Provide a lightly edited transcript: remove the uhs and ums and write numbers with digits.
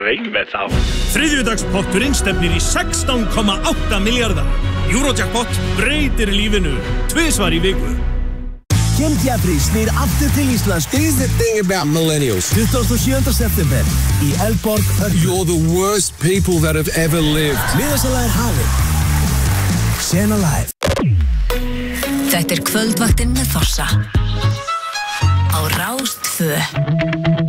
Vei með þá. Þriðjudagspotturinn stefnir í 16,8 milljarða. Eurojackpot breytir lífinu. 2 svar í viku. Kim Jeffrey snýr aftur til Íslands. Here's the thing about millennials. 27. september í Elborg Hörpu. You're the worst people that have ever lived. Miðasala hafin. Sena live. Þetta kvöldvaktin með Þorsa á Rás 2.